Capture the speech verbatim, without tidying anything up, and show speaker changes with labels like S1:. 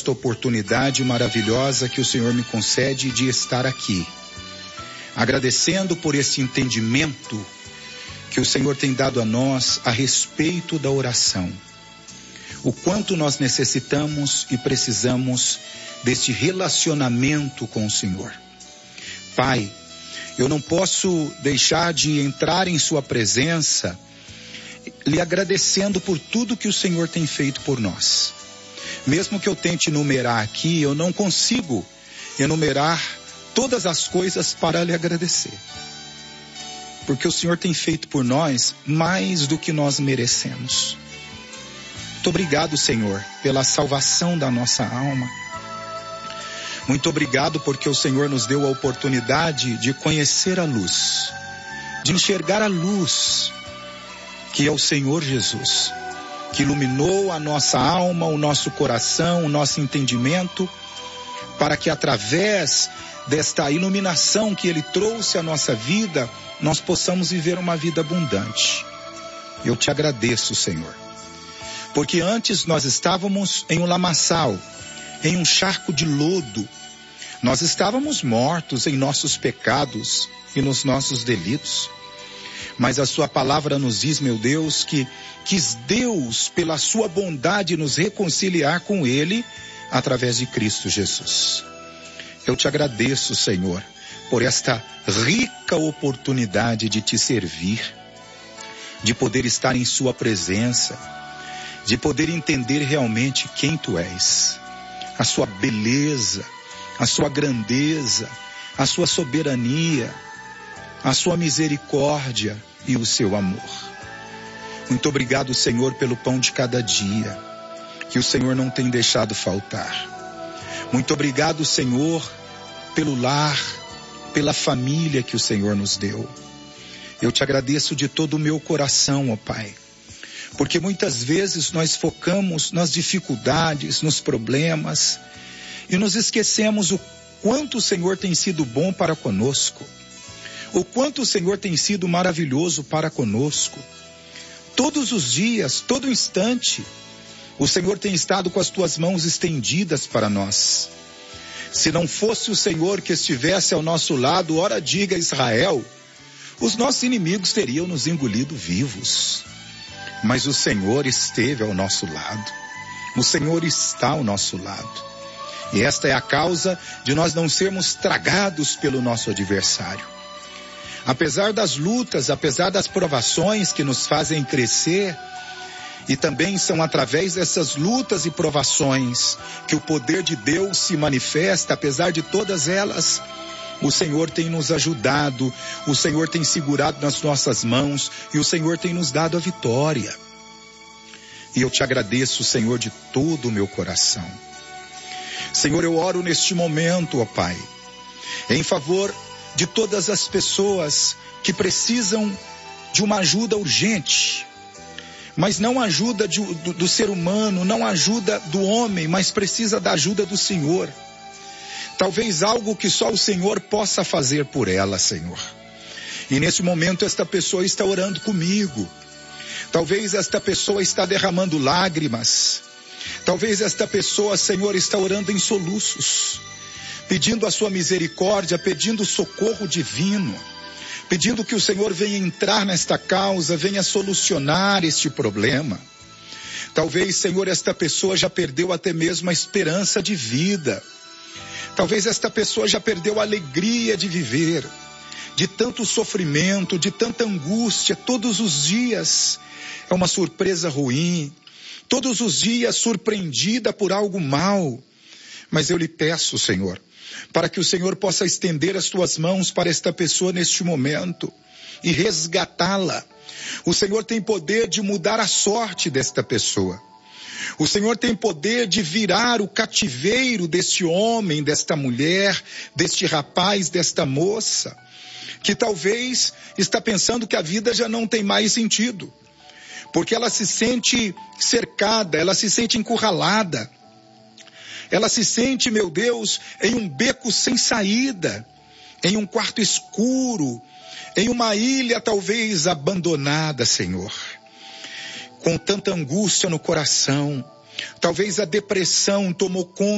S1: esta oportunidade maravilhosa que o Senhor me concede de estar aqui. Agradecendo por esse entendimento que o Senhor tem dado a nós a respeito da oração. O quanto nós necessitamos e precisamos deste relacionamento com o Senhor. Pai, eu não posso deixar de entrar em sua presença lhe agradecendo por tudo que o Senhor tem feito por nós. Mesmo que eu tente enumerar aqui, eu não consigo enumerar todas as coisas para lhe agradecer. Porque o Senhor tem feito por nós mais do que nós merecemos. Muito obrigado, Senhor, pela salvação da nossa alma. Muito obrigado porque o Senhor nos deu a oportunidade de conhecer a luz, de enxergar a luz, que é o Senhor Jesus, que iluminou a nossa alma, o nosso coração, o nosso entendimento, para que através desta iluminação que Ele trouxe à nossa vida, nós possamos viver uma vida abundante. Eu te agradeço, Senhor, porque antes nós estávamos em um lamaçal, em um charco de lodo. Nós estávamos mortos em nossos pecados e nos nossos delitos. Mas a sua palavra nos diz, meu Deus, que quis Deus, pela sua bondade, nos reconciliar com Ele através de Cristo Jesus. Eu te agradeço, Senhor, por esta rica oportunidade de te servir, de poder estar em sua presença, de poder entender realmente quem tu és, a sua beleza, a sua grandeza, a sua soberania, a sua misericórdia e o seu amor. Muito obrigado, Senhor, pelo pão de cada dia, que o Senhor não tem deixado faltar. Muito obrigado, Senhor, pelo lar, pela família que o Senhor nos deu. Eu te agradeço de todo o meu coração, ó Pai, porque muitas vezes nós focamos nas dificuldades, nos problemas, e nos esquecemos o quanto o Senhor tem sido bom para conosco, o quanto o Senhor tem sido maravilhoso para conosco. Todos os dias, todo instante, o Senhor tem estado com as tuas mãos estendidas para nós. Se não fosse o Senhor que estivesse ao nosso lado, ora diga Israel, os nossos inimigos teriam nos engolido vivos. Mas o Senhor esteve ao nosso lado. O Senhor está ao nosso lado. E esta é a causa de nós não sermos tragados pelo nosso adversário. Apesar das lutas, apesar das provações que nos fazem crescer, e também são através dessas lutas e provações que o poder de Deus se manifesta, apesar de todas elas, o Senhor tem nos ajudado, o Senhor tem segurado nas nossas mãos e o Senhor tem nos dado a vitória. E eu te agradeço, Senhor, de todo o meu coração. Senhor, eu oro neste momento, ó Pai, em favor de todas as pessoas que precisam de uma ajuda urgente, mas não ajuda de, do, do ser humano, não ajuda do homem, mas precisa da ajuda do Senhor. Talvez algo que só o Senhor possa fazer por ela, Senhor. E nesse momento esta pessoa está orando comigo. Talvez esta pessoa está derramando lágrimas. Talvez esta pessoa, Senhor, está orando em soluços, pedindo a sua misericórdia, pedindo socorro divino, pedindo que o Senhor venha entrar nesta causa, venha solucionar este problema. Talvez, Senhor, esta pessoa já perdeu até mesmo a esperança de vida. Talvez esta pessoa já perdeu a alegria de viver, de tanto sofrimento, de tanta angústia. Todos os dias é uma surpresa ruim, todos os dias surpreendida por algo mal. Mas eu lhe peço, Senhor, para que o Senhor possa estender as tuas mãos para esta pessoa neste momento e resgatá-la. O Senhor tem poder de mudar a sorte desta pessoa. O Senhor tem poder de virar o cativeiro deste homem, desta mulher, deste rapaz, desta moça, que talvez está pensando que a vida já não tem mais sentido, porque ela se sente cercada, ela se sente encurralada, ela se sente, meu Deus, em um beco sem saída, em um quarto escuro, em uma ilha talvez abandonada, Senhor, com tanta angústia no coração. Talvez a depressão tomou conta